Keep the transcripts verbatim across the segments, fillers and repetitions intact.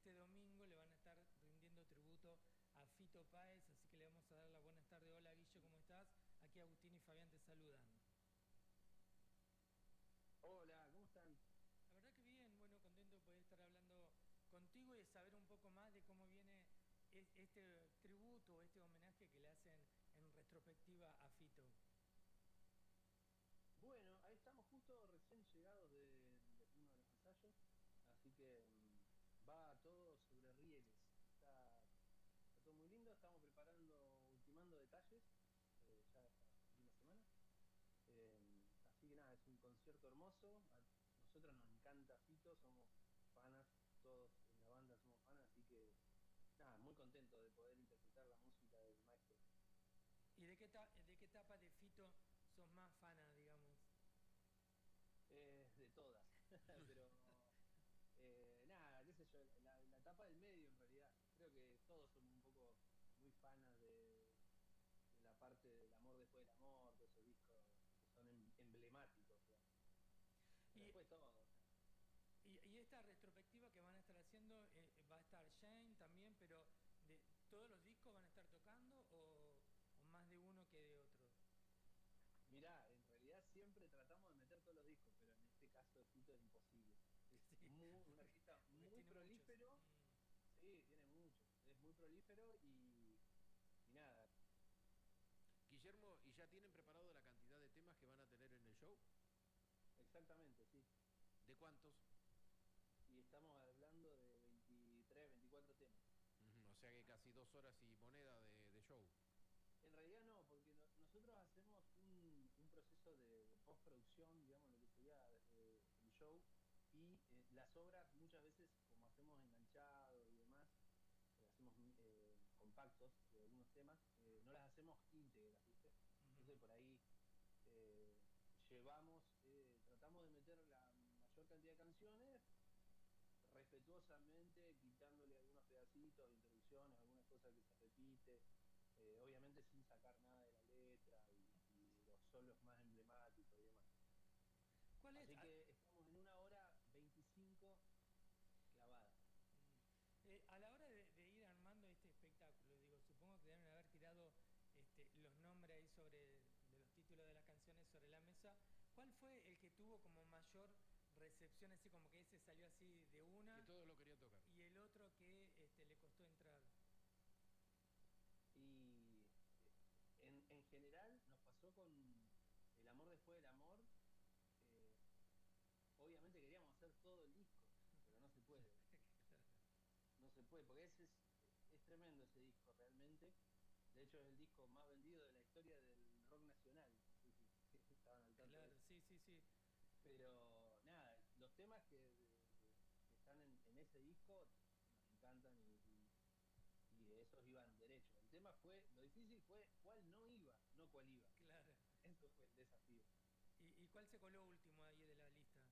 este domingo le van a estar rindiendo tributo a Fito Páez, así que le vamos a dar las buenas tardes. Hola Guille, ¿cómo estás? Aquí Agustín y Fabián te saludan. Hola, ¿cómo están? La verdad que bien, bueno, contento de poder estar hablando contigo y de saber un poco más de cómo viene es- este tributo, este homenaje que le hacen en retrospectiva a Fito. Bueno, ahí estamos justo recién llegados de, de uno de los ensayos, así que mm, va todo sobre rieles. Está, está todo muy lindo, estamos preparando, ultimando detalles eh, ya esta última semana. Eh, Así que nada, es un concierto hermoso. A nosotros nos encanta Fito, somos fanas, todos en la banda somos fanas, así que nada, muy contento de poder interpretar la música del maestro. ¿Y de qué, eta- de qué etapa de Fito sos más fana, digamos? Eh, de todas, pero Eh, nada, qué sé yo, la, la etapa del medio en realidad. Creo que todos somos un poco muy fanas de, de la parte del amor después del amor, todos esos discos que son em- emblemáticos, digamos. Pero Y, después todo, o sea, y- y esta retrospectiva que van a estar haciendo, eh, va a estar Shane también, pero de, ¿todos los discos van a estar tocando o, o más de uno que de otro? mirá, en realidad siempre tratamos de meter todos los discos, pero en este caso de Fito es imposible. Es Sí, muy, un porque, artista porque muy tiene muchos. prolífero, Mm. sí, tiene muchos, es muy prolífero y, y nada. Guillermo, ¿y ya tienen preparado la cantidad de temas que van a tener en el show? Exactamente, sí. ¿De cuántos? Y estamos hablando de veintitrés, veinticuatro temas. Ujú, o sea que casi dos horas y moneda de, de show. En realidad no, porque no- nosotros hacemos un, un proceso de, de postproducción, digamos, lo que sería eh, el show, y eh, las obras muchas veces, como hacemos enganchado y demás, eh, hacemos mm, eh, compactos de algunos temas, eh, no las hacemos íntegras, ¿viste? Entonces por ahí eh, llevamos, eh, tratamos de meter la mayor cantidad de canciones, respetuosamente quitándole algunos pedacitos, introducciones, algunas cosas que se repite, eh, obviamente sin sacar nada de la letra y, y los solos más emblemáticos y demás. ¿Cuál es? Así Ah, que estamos en una hora veinticinco clavada. eh, a la hora de, de ir armando este espectáculo, digo, supongo que deben haber tirado este, los nombres ahí sobre, de los títulos de las canciones sobre la mesa. ¿Cuál fue el que tuvo como mayor recepción, así como que ese salió así de Que una todos lo querían tocar. y el otro que este, le costó entrar? Y eh, en, en general nos pasó con El amor después del amor. eh, Obviamente queríamos hacer todo el disco, pero no se puede, ¿viste? No se puede, porque ese es, es tremendo ese disco realmente. De hecho, es el disco más vendido de la historia del rock nacional. No sé si estaban al tanto de Claro, eso. sí, sí, sí. Pero nada, los temas que, de- que están en, en ese disco nos encantan y, y- y esos iban derecho. El tema fue, lo difícil fue cuál no iba, no cuál iba. Claro. Eso fue el desafío. ¿Y, y cuál se coló último ahí de la lista?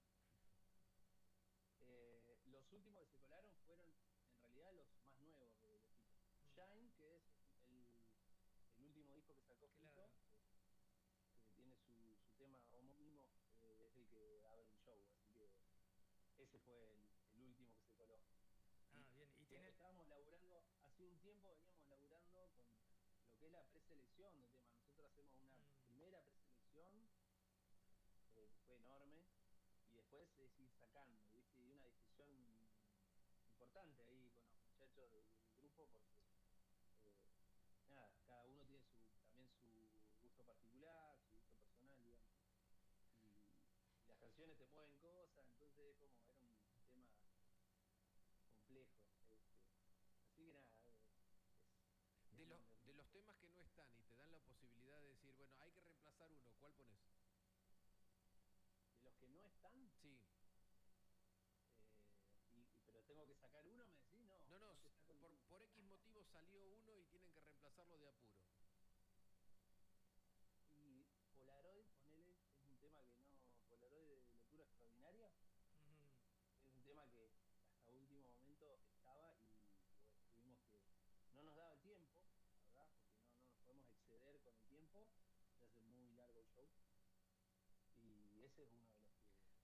Eh, los últimos que se colaron fueron en realidad los más nuevos de, de Fito. Mm, Shine, que es el, el último disco que sacó claro. Fito, eh, que tiene su, su tema homónimo, eh, es el que abre el show, así que ese fue el, el último que se coló. Ah, Y, bien. ¿Y y tienen? estábamos laburando, hace un tiempo veníamos laburando con lo que es la preselección de temas. Nosotros hacemos una Mm, primera preselección eh, que fue enorme, y después es ir sacando, ¿viste? Y una discusión importante ahí con los muchachos de- del grupo, porque eh, nada, cada uno tiene su también su gusto particular, su gusto personal, digamos. Y, y las canciones te mueven cosas, entonces es como, era un tema complejo. Este, así que nada, eh, es, es De, los lindo, es de lindo. los temas que no están y te dan la posibilidad de decir, bueno, hay que reemplazar uno, ¿cuál pones? De los que no están, Sí. eh, y, y- pero tengo que sacar uno, me decís, No, no, no, no te s- saco por, ninguno. por X motivo salió uno y tienen que reemplazarlo de apuro. Y Polaroid, ponele, es un tema que no. Polaroid de locura extraordinaria, ujú. es un tema que hasta último momento estaba y, y bueno, tuvimos que. No nos daba el tiempo, la verdad, porque no, no nos podemos exceder con el tiempo, se hace muy largo el show, y ese es uno